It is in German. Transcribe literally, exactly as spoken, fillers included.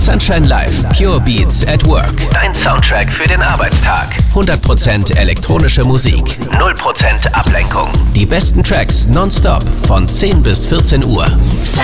Sunshine Live, Pure Beats at Work. Dein Soundtrack für den Arbeitstag. hundert Prozent elektronische Musik, null Prozent Ablenkung. Die besten Tracks nonstop von zehn bis vierzehn Uhr.